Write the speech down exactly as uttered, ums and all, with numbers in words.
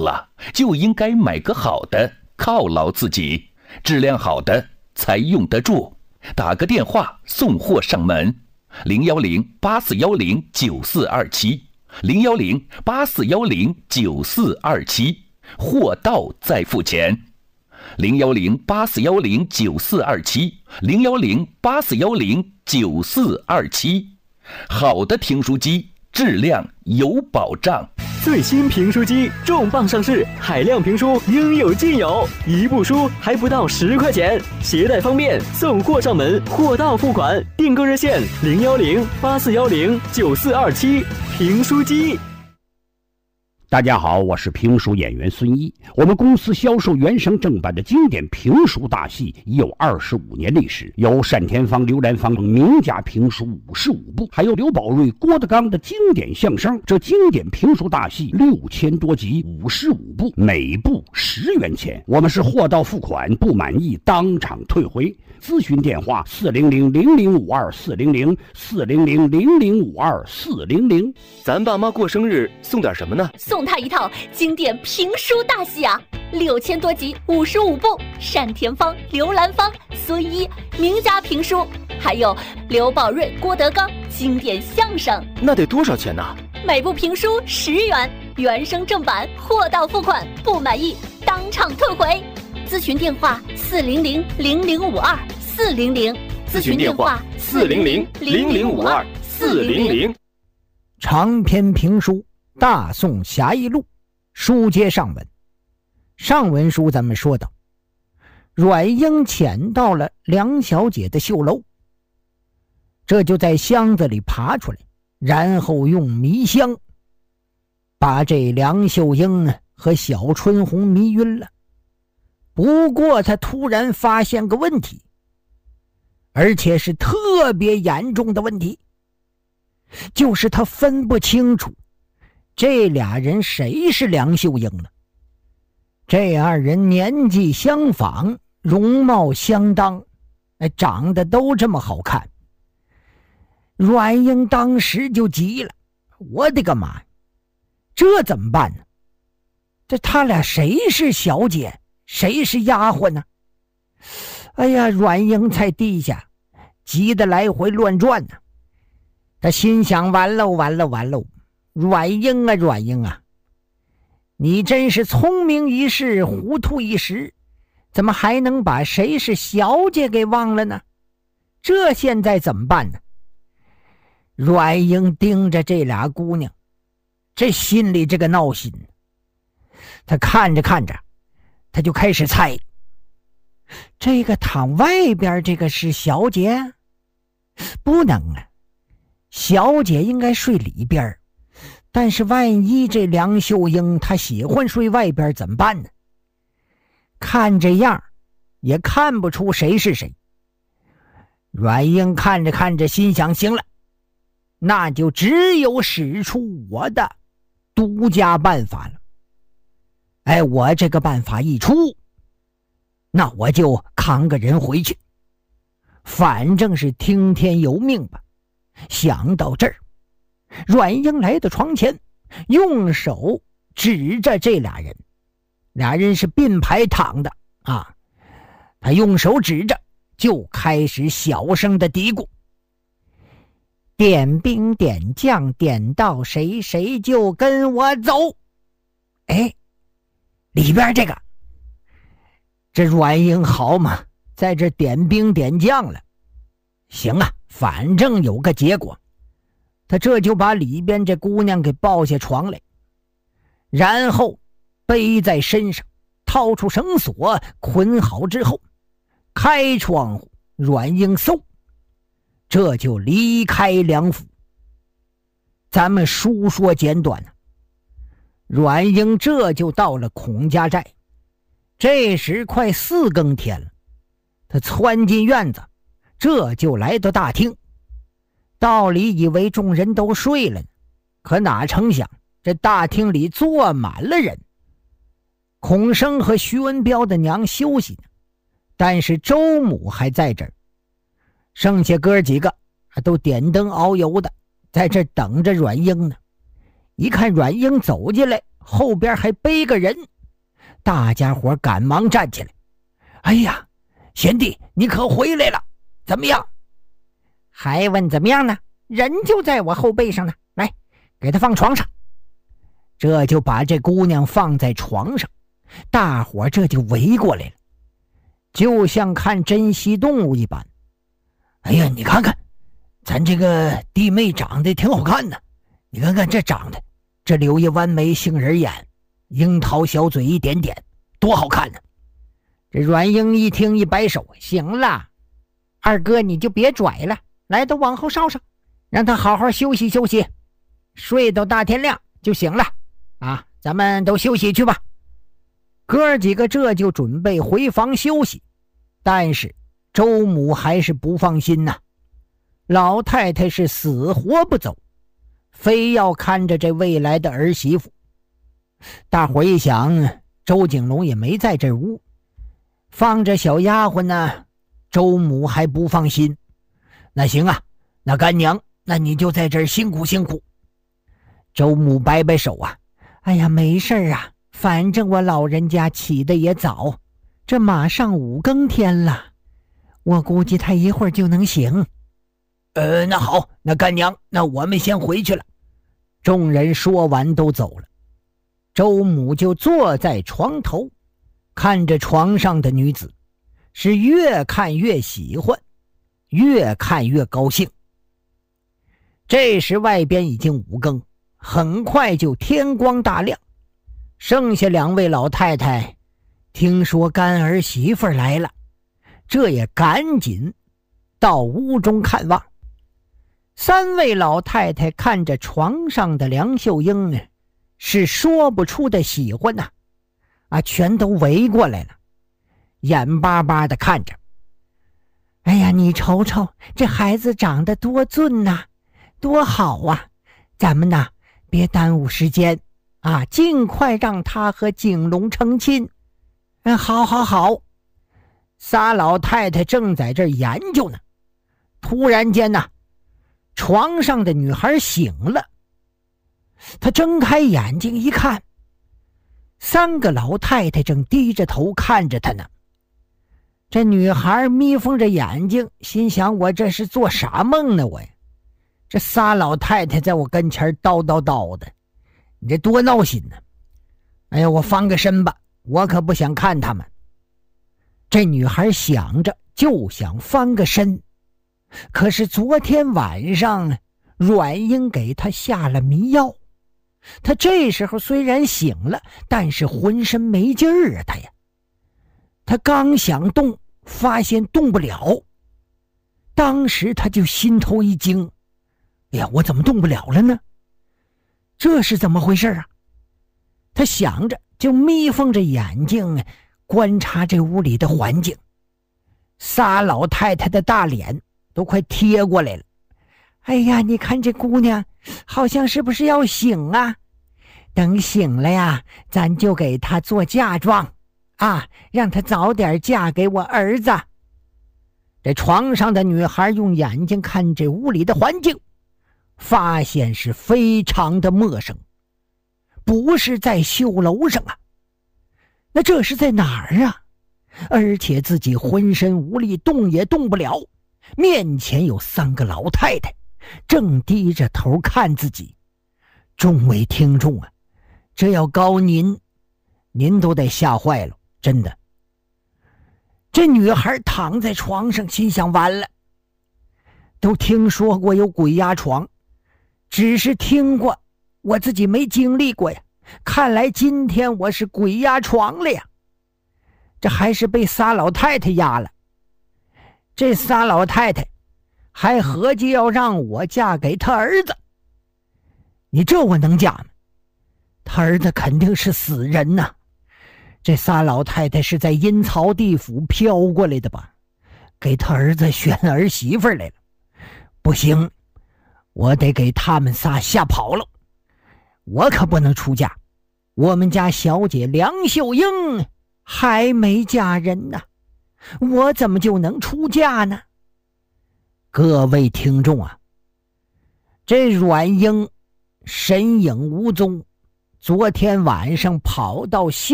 了，就应该买个好的犒劳自己，质量好的才用得住。打个电话送货上门，零幺零八四幺零九四二七，零幺零八四幺零九四二七，货到再付钱。零幺零八四幺零九四二七，零幺零八四幺零九四二七，好的评书机，质量有保障。 最新评书机重磅上市，海量评书应有尽有，一部书还不到十块钱，携带方便，送货上门，货到付款。订购热线零幺零八四幺零九四二七，评书机。 大家好，我是评书演员孙一。我们公司销售原声正版的经典评书大戏已有二十五年历史，有单田芳、刘兰芳等名家评书五十五部，还有刘宝瑞、郭德纲的经典相声。这经典评书大戏六千多集，五十五部，每部十元钱。我们是货到付款，不满意当场退回。咨询电话四零零零零五二四零零四零零零零五二四零零。 咱爸妈过生日送点什么呢？ 送他一套经典评书大戏啊，六千多集，五十五部，单田芳、刘兰芳、孙一名家评书，还有刘宝瑞、郭德纲经典相声。 那得多少钱呢？ 每部评书十元，原声正版，货到付款，不满意当场退回。咨询电话四零零零零五二四零零， 咨询电话四零零零零五二四零零。 长篇评书《大宋侠义录》，书接上文。上文书咱们说到，阮英潜到了梁小姐的绣楼，这就在箱子里爬出来，然后用迷香把这梁秀英和小春红迷晕了。不过他突然发现个问题，而且是特别严重的问题，就是他分不清楚这俩人谁是梁秀英了。这二人年纪相仿，容貌相当，长得都这么好看。阮英当时就急了，我的个妈，这怎么办呢？这他俩谁是小姐，谁是丫鬟呢？哎呀，阮英在地下急得来回乱转呢。他心想，完喽完喽完喽，阮英啊阮英啊，你真是聪明一世糊涂一时，怎么还能把谁是小姐给忘了呢？这现在怎么办呢？阮英盯着这俩姑娘，这心里这个闹心。他看着看着，他就开始猜，这个躺外边这个是小姐？不能啊，小姐应该睡里边，但是万一这梁秀英她喜欢睡外边怎么办呢？看这样也看不出谁是谁。阮英看着看着心想，行了，那就只有使出我的独家办法了。哎，我这个办法一出，那我就扛个人回去，反正是听天由命吧。想到这儿，阮英来到床前，用手指着这俩人，俩人是并排躺的啊，他用手指着，就开始小声的嘀咕：点兵点将点到谁，谁就跟我走。哎，里边这个这阮英好嘛，在这点兵点将了。行啊，反正有个结果。他这就把里边这姑娘给抱下床来，然后背在身上，掏出绳索捆好之后，开窗户，阮英嗖，这就离开梁府。咱们书说简短了，阮英这就到了孔家寨。这时快四更天了，他窜进院子，这就来到大厅。道理以为众人都睡了呢，可哪成想这大厅里坐满了人。孔生和徐文彪的娘休息呢，但是周母还在这儿。剩下哥几个都点灯熬油的，在这等着阮英呢。一看阮英走进来， 后边还背个人。大家伙赶忙站起来。哎呀，贤弟，你可回来了，怎么样？还问怎么样呢？人就在我后背上呢，来，给他放床上。这就把这姑娘放在床上，大伙这就围过来了，就像看珍稀动物一般。哎呀，你看看咱这个弟妹长得挺好看的，你看看这长得，这柳叶弯眉，杏仁眼，樱桃小嘴一点点，多好看呢。这阮英一听一摆手，行了，二哥你就别拽了，来都往后稍稍，让他好好休息休息，睡到大天亮就行了啊，咱们都休息去吧。哥几个这就准备回房休息，但是周母还是不放心呐、啊，老太太是死活不走，非要看着这未来的儿媳妇。大伙一想，周景龙也没在这屋，放着小丫鬟呢，周母还不放心。那行啊，那干娘，那你就在这儿辛苦辛苦。周母摆摆手啊，哎呀，没事啊，反正我老人家起得也早，这马上五更天了，我估计他一会儿就能醒。呃，那好，那干娘，那我们先回去了。众人说完都走了，周母就坐在床头，看着床上的女子，是越看越喜欢，越看越高兴。这时外边已经五更，很快就天光大亮。剩下两位老太太听说干儿媳妇来了，这也赶紧到屋中看望。三位老太太看着床上的梁秀英，是说不出的喜欢呐、啊，啊，全都围过来了，眼巴巴的看着。哎呀，你瞅瞅，这孩子长得多俊呐、啊，多好啊！咱们呐，别耽误时间啊，尽快让他和景龙成亲。嗯，好，好，好。仨老太太正在这儿研究呢，突然间呐，床上的女孩醒了。她睁开眼睛一看，三个老太太正低着头看着她呢。这女孩眯缝着眼睛，心想：我这是做啥梦呢？我呀，这仨老太太在我跟前叨叨叨的，你这多闹心呢！哎呀，我翻个身吧，我可不想看他们。这女孩想着，就想翻个身，可是昨天晚上阮英给她下了迷药，她这时候虽然醒了，但是浑身没劲儿啊，她呀。她刚想动，发现动不了，当时她就心头一惊，哎呀，我怎么动不了了呢？这是怎么回事啊？她想着，就眯缝着眼睛观察这屋里的环境。仨老太太的大脸都快贴过来了。哎呀，你看这姑娘好像是不是要醒啊？等醒了呀，咱就给她做嫁妆啊，让她早点嫁给我儿子。这床上的女孩用眼睛看这屋里的环境，发现是非常的陌生，不是在绣楼上啊，那这是在哪儿啊？而且自己浑身无力，动也动不了，面前有三个老太太正低着头看自己。众位听众啊，这要告您，您都得吓坏了，真的。这女孩躺在床上，心想完了，都听说过有鬼压床，只是听过，我自己没经历过呀。看来今天我是鬼压床了呀，这还是被仨老太太压了。这仨老太太还合计要让我嫁给他儿子，你这我能嫁吗？他儿子肯定是死人呐、啊！这仨老太太是在阴曹地府飘过来的吧？给他儿子选儿媳妇来了，不行，我得给他们仨吓跑了。我可不能出嫁，我们家小姐梁秀英还没嫁人呢，我怎么就能出嫁呢？各位听众啊，这阮英神影无踪， 昨天晚上跑到